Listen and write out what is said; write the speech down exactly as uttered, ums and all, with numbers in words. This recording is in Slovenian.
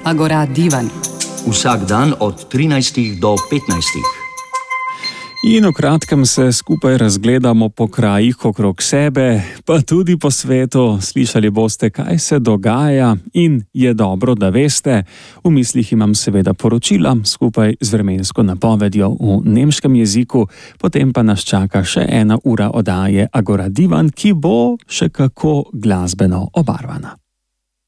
Agora Divan. Vsak dan od trinajstih do petnajstih. In v kratkem se skupaj razgledamo po krajih okrog sebe, pa tudi po svetu. Slišali boste, kaj se dogaja in je dobro, da veste. V mislih imam seveda poročila skupaj z vremensko napovedjo v nemškem jeziku, potem pa nas čaka še ena ura oddaje Agora Divan, ki bo še kako glasbeno obarvana.